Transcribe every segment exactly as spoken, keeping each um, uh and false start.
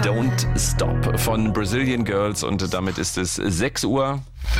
Don't Stop von Brazilian Girls und damit ist es sechs Uhr.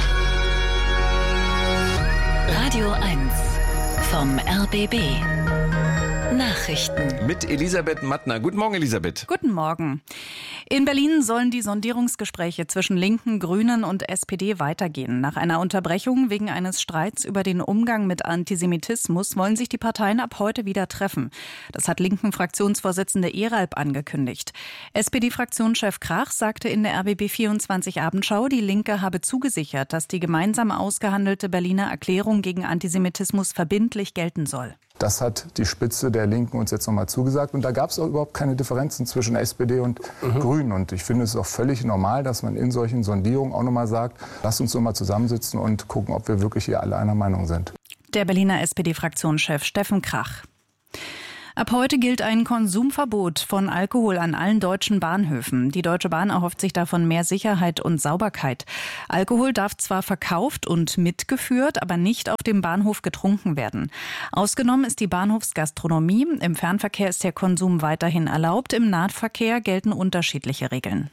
Radio eins vom R B B. Nachrichten. Mit Elisabeth Mattner. Guten Morgen, Elisabeth. Guten Morgen. In Berlin sollen die Sondierungsgespräche zwischen Linken, Grünen und S P D weitergehen. Nach einer Unterbrechung wegen eines Streits über den Umgang mit Antisemitismus wollen sich die Parteien ab heute wieder treffen. Das hat Linken-Fraktionsvorsitzende Eralb angekündigt. S P D-Fraktionschef Krach sagte in der R B B vierundzwanzig Abendschau, die Linke habe zugesichert, dass die gemeinsam ausgehandelte Berliner Erklärung gegen Antisemitismus verbindlich gelten soll. Das hat die Spitze der Linken uns jetzt nochmal zugesagt. Und da gab es auch überhaupt keine Differenzen zwischen S P D und mhm. Grünen. Und ich finde es auch völlig normal, dass man in solchen Sondierungen auch nochmal sagt, lasst uns nochmal zusammensitzen und gucken, ob wir wirklich hier alle einer Meinung sind. Der Berliner S P D-Fraktionschef Steffen Krach. Ab heute gilt ein Konsumverbot von Alkohol an allen deutschen Bahnhöfen. Die Deutsche Bahn erhofft sich davon mehr Sicherheit und Sauberkeit. Alkohol darf zwar verkauft und mitgeführt, aber nicht auf dem Bahnhof getrunken werden. Ausgenommen ist die Bahnhofsgastronomie. Im Fernverkehr ist der Konsum weiterhin erlaubt. Im Nahverkehr gelten unterschiedliche Regeln.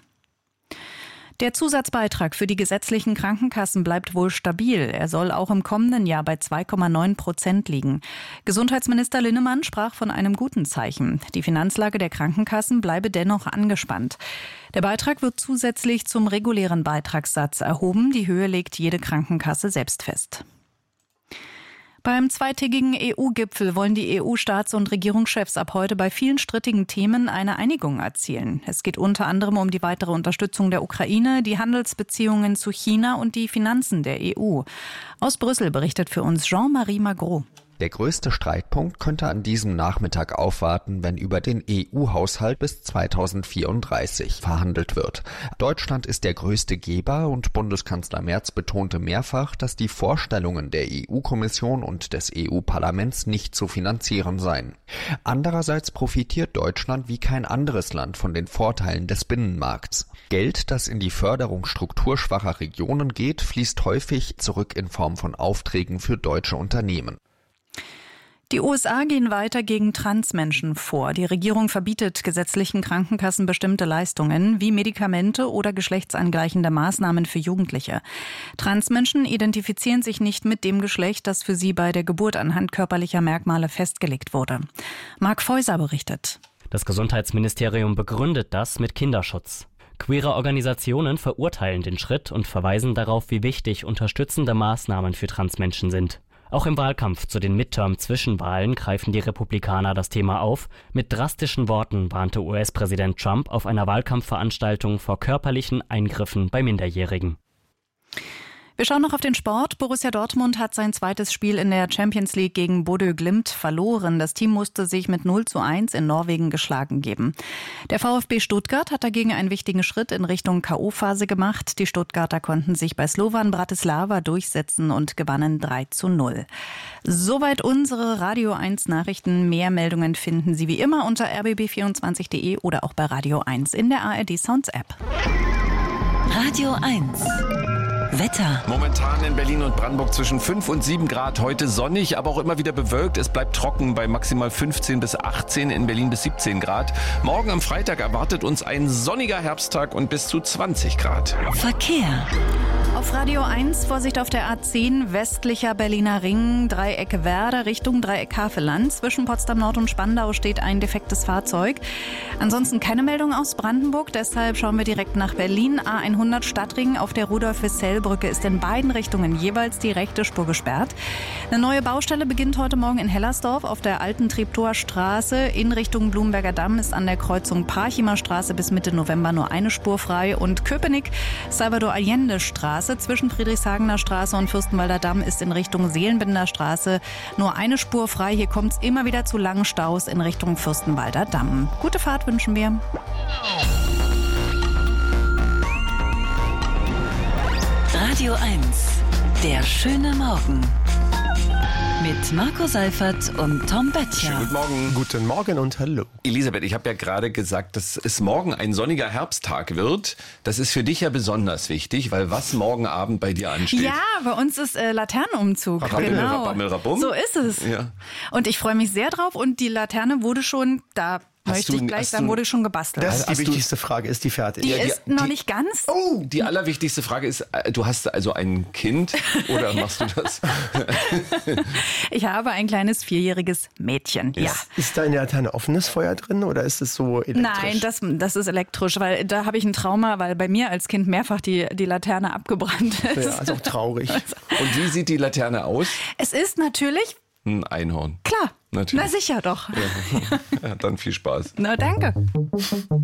Der Zusatzbeitrag für die gesetzlichen Krankenkassen bleibt wohl stabil. Er soll auch im kommenden Jahr bei zwei Komma neun Prozent liegen. Gesundheitsminister Linnemann sprach von einem guten Zeichen. Die Finanzlage der Krankenkassen bleibe dennoch angespannt. Der Beitrag wird zusätzlich zum regulären Beitragssatz erhoben. Die Höhe legt jede Krankenkasse selbst fest. Beim zweitägigen E U-Gipfel wollen die E U-Staats- und Regierungschefs ab heute bei vielen strittigen Themen eine Einigung erzielen. Es geht unter anderem um die weitere Unterstützung der Ukraine, die Handelsbeziehungen zu China und die Finanzen der E U. Aus Brüssel berichtet für uns Jean-Marie Magro. Der größte Streitpunkt könnte an diesem Nachmittag aufwarten, wenn über den E U-Haushalt bis zweitausendvierunddreißig verhandelt wird. Deutschland ist der größte Geber und Bundeskanzler Merz betonte mehrfach, dass die Vorstellungen der E U-Kommission und des E U-Parlaments nicht zu finanzieren seien. Andererseits profitiert Deutschland wie kein anderes Land von den Vorteilen des Binnenmarkts. Geld, das in die Förderung strukturschwacher Regionen geht, fließt häufig zurück in Form von Aufträgen für deutsche Unternehmen. Die U S A gehen weiter gegen Transmenschen vor. Die Regierung verbietet gesetzlichen Krankenkassen bestimmte Leistungen wie Medikamente oder geschlechtsangleichende Maßnahmen für Jugendliche. Transmenschen identifizieren sich nicht mit dem Geschlecht, das für sie bei der Geburt anhand körperlicher Merkmale festgelegt wurde. Marc Feuser berichtet. Das Gesundheitsministerium begründet das mit Kinderschutz. Queere Organisationen verurteilen den Schritt und verweisen darauf, wie wichtig unterstützende Maßnahmen für Transmenschen sind. Auch im Wahlkampf zu den Midterm-Zwischenwahlen greifen die Republikaner das Thema auf. Mit drastischen Worten warnte U S-Präsident Trump auf einer Wahlkampfveranstaltung vor körperlichen Eingriffen bei Minderjährigen. Wir schauen noch auf den Sport. Borussia Dortmund hat sein zweites Spiel in der Champions League gegen Bodø Glimt verloren. Das Team musste sich mit null zu eins in Norwegen geschlagen geben. Der VfB Stuttgart hat dagegen einen wichtigen Schritt in Richtung K O-Phase gemacht. Die Stuttgarter konnten sich bei Slovan Bratislava durchsetzen und gewannen drei zu null. Soweit unsere Radio eins Nachrichten. Mehr Meldungen finden Sie wie immer unter r b b vierundzwanzig punkt d e oder auch bei Radio eins in der A R D Sounds App. Radio eins. Wetter. Momentan in Berlin und Brandenburg zwischen fünf und sieben Grad. Heute sonnig, aber auch immer wieder bewölkt. Es bleibt trocken bei maximal fünfzehn bis achtzehn, in Berlin bis siebzehn Grad. Morgen am Freitag erwartet uns ein sonniger Herbsttag und bis zu zwanzig Grad. Verkehr. Auf Radio eins, Vorsicht auf der A zehn, westlicher Berliner Ring, Dreieck Werder Richtung Dreieck Havelland. Zwischen Potsdam Nord und Spandau steht ein defektes Fahrzeug. Ansonsten keine Meldung aus Brandenburg, deshalb schauen wir direkt nach Berlin. A hundert Stadtring auf der Rudolf-Wissell-Brücke ist in beiden Richtungen jeweils die rechte Spur gesperrt. Eine neue Baustelle beginnt heute Morgen in Hellersdorf auf der alten Treptower Straße. In Richtung Blumberger Damm ist an der Kreuzung Parchimer Straße bis Mitte November nur eine Spur frei. Und Köpenick, Salvador Allende Straße zwischen Friedrichshagener Straße und Fürstenwalder Damm ist in Richtung Seelenbinder Straße nur eine Spur frei. Hier kommt es immer wieder zu langen Staus in Richtung Fürstenwalder Damm. Gute Fahrt wünschen wir. Radio eins. Der schöne Morgen. Mit Marco Seifert und Tom Böttcher. Guten Morgen. Guten Morgen und hallo. Elisabeth, ich habe ja gerade gesagt, dass es morgen ein sonniger Herbsttag wird. Das ist für dich ja besonders wichtig, weil was morgen Abend bei dir ansteht. Ja, bei uns ist äh, Laternenumzug. Rabammel, Genau. Rabammel, Rabum. So ist es. Ja. Und ich freue mich sehr drauf. Und die Laterne wurde schon da Möchte ich gleich sagen, wurde schon gebastelt. Das ist die Hast du- wichtigste Frage. Ist die fertig? Die Ja, die- ist noch die- nicht ganz. Oh, die allerwichtigste Frage ist, äh, du hast also ein Kind oder machst du das? Ich habe ein kleines vierjähriges Mädchen. Ja. Ist da in der Laterne offenes Feuer drin oder ist es so elektrisch? Nein, das, das ist elektrisch, weil da habe ich ein Trauma, weil bei mir als Kind mehrfach die, die Laterne abgebrannt ist. Ja, ist auch traurig. Und wie sieht die Laterne aus? Es ist natürlich, Ein Einhorn. klar, Natürlich. na sicher doch. Ja, dann viel Spaß. Na danke.